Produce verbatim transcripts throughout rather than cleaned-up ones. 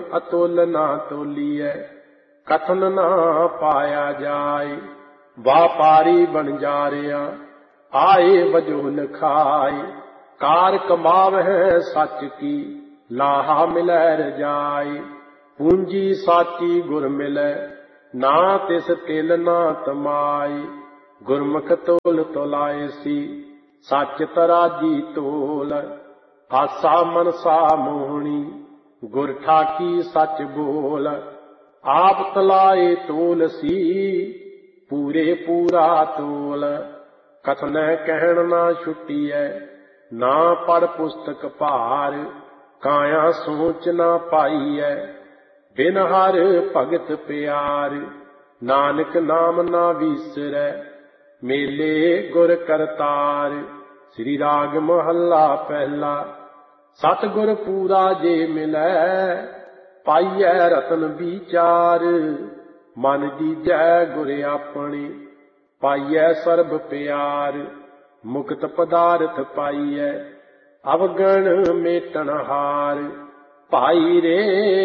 अतुल ना तोलिए, कथन ना पाया जाए। व्यापारी बन जा रहा आए वजूल खाए, कार कमावह सच की लाहा मिलै रजाए। पूंजी साची गुर मिलै ना तिस तिल ना तमाए, गुरमुख तोल तोलाए सी सच तराजी तोल। आसा मनसा मोहनी गुर ठाकी सच बोल, आप तलाए तोल सी पूरे पूरा तोल। कथन कहन ना छुट्टीए ना पढ़ पुस्तक भार, काया सोच ना पाईए बिन हर भगत प्यार। नानक नाम ना विसरै मेले गुर करतार। श्री राग महला पहला। सतगुर पूरा जे मिलै पाईऐ रतन विचार। मन दीजै गुर अपने पाईऐ सर्ब प्यार। मुक्त पदार्थ पाईऐ अवगण मेटन हार। भाई रे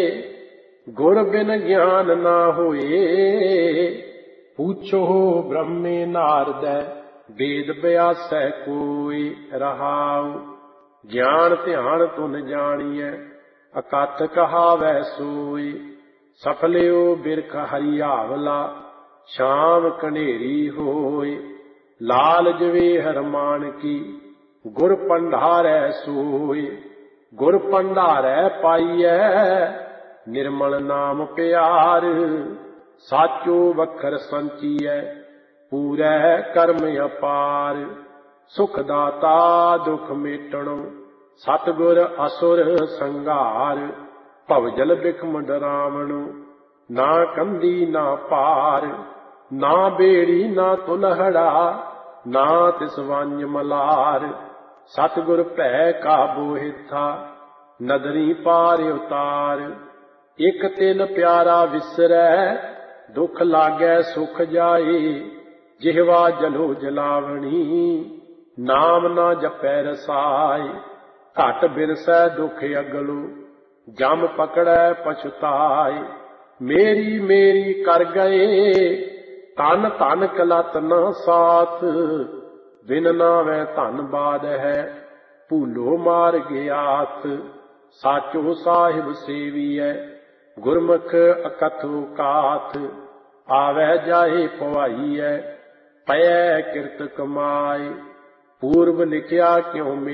गुर बिन ज्ञान ना होए, पूछो ब्रह्मे नारदै वेद व्यासै कोई। रहाउ ज्ञान ध्यान तुन जानिए अकथ कहावै सोई। सफलियो बिरख हरियावला शाम कनेरी होय। लाल जवेहर मान की गुर पंडारै सोय। गुर पंडारै पाईऐ निर्मल नाम प्यार। साचो वखर संचिए पूरै कर्म अपार। सुख दाता दुख मेटणो सतगुर असुर संघार। भवजल बिखम डरावणो ना कंदी ना पार। ना बेड़ी ना तुलहड़ा ना तिस वांझ मलार। सतगुर भै काबू हिथा नदरी पार उतार। एक तिल प्यारा विसरै दुख लागै सुख जाए। जिहवा जलो जलावणी नाम ना जपै रसाए। घट बिरसै दुख अगलो जम पकड़ै पछुताए। मेरी मेरी कर गए तन धन कलत न साथ। बिन नावै धन बाद है भूलो मार गियाथ। साचो साहिब सेवीऐ गुरमुख अकथो काथ। आवै जाए पवाईऐ पै किरत कमाए। पूर्व लिखिया क्यों